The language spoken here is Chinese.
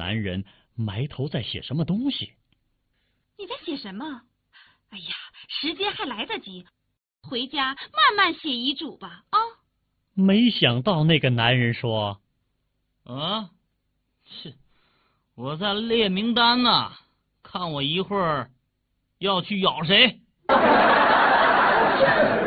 男人埋头在写什么东西。 你在写什么？哎呀，时间还来得及，回家慢慢写遗嘱吧啊！ 没想到那个男人说：“ 啊，切，我在列名单呢，看我一会儿要去咬谁。”